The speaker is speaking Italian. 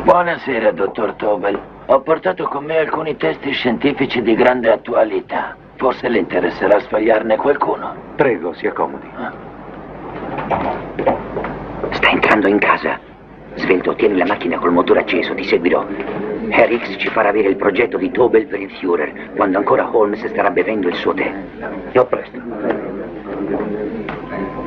Buonasera, dottor Tobel. Ho portato con me alcuni testi scientifici di grande attualità. Forse le interesserà sfogliarne qualcuno. Prego, si accomodi. Sta entrando in casa. Svelto, tieni la macchina col motore acceso, ti seguirò. Herrix ci farà avere il progetto di Tobel per il Führer, quando ancora Holmes starà bevendo il suo tè. A presto.